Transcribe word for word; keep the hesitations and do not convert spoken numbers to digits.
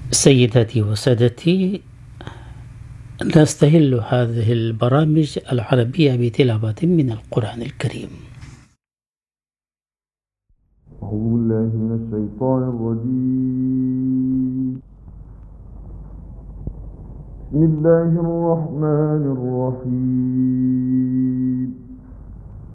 سيداتي وسادتي، نستهل هذه البرامج العربية بتلاوة من القرآن الكريم. أعوذ بالله من الشيطان الرجيم. بسم الله الرحمن الرحيم.